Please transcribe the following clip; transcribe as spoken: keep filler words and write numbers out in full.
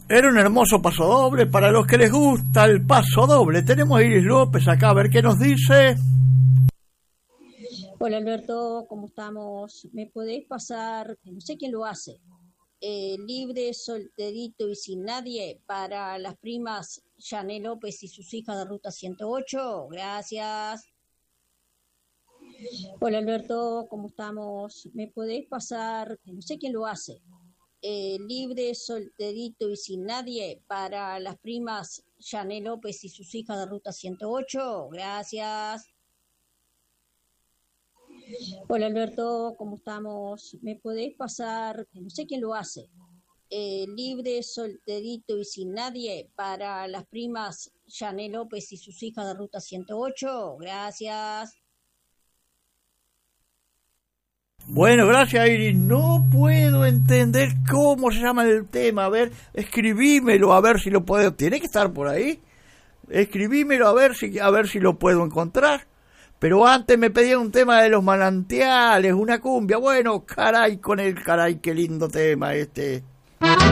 Era un hermoso paso doble para los que les gusta el paso doble. Tenemos a Iris López acá, a ver qué nos dice. Hola Alberto, ¿cómo estamos? ¿Me podéis pasar, no sé quién lo hace, eh, libre, solterito y sin nadie para las primas Jané López y sus hijas de Ruta ciento ocho? Gracias. Hola Alberto, ¿cómo estamos? ¿Me podéis pasar, no sé quién lo hace, eh, libre, solterito y sin nadie para las primas Jané López y sus hijas de Ruta ciento ocho? Gracias. Hola Alberto, ¿cómo estamos? ¿Me podéis pasar, no sé quién lo hace, eh, libre, solterito y sin nadie para las primas Jané López y sus hijas de Ruta ciento ocho? Gracias. Bueno, gracias Iris. No puedo entender cómo se llama el tema. A ver, escribímelo a ver si lo puedo. Tiene que estar por ahí. Escribímelo a ver si a ver si lo puedo encontrar. Pero antes me pedían un tema de los manantiales, una cumbia. Bueno, caray con el caray, qué lindo tema este.